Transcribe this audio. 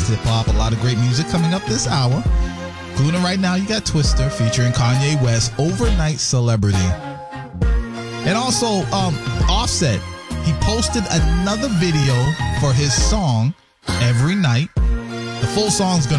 hip-hop. A lot of great music coming up this hour. Including right now, you got Twister featuring Kanye West, Overnight Celebrity. And also, Offset, he posted another video for his song, Every Night. The full song's going